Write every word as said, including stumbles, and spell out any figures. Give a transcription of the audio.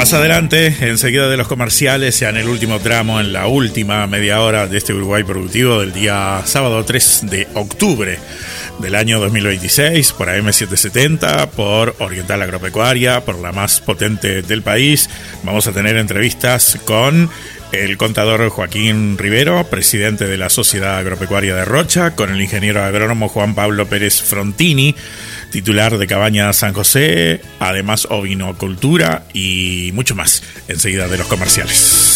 Más adelante, enseguida de los comerciales, ya en el último tramo, en la última media hora de este Uruguay Productivo del día sábado tres de octubre del año dos mil veintiséis, por A M setecientos setenta, por Oriental Agropecuaria, por la más potente del país. Vamos a tener entrevistas con el contador Joaquín Rivero, presidente de la Sociedad Agropecuaria de Rocha, con el ingeniero agrónomo Juan Pablo Pérez Frontini, titular de Cabaña San José, además ovinocultura y mucho más, enseguida de los comerciales.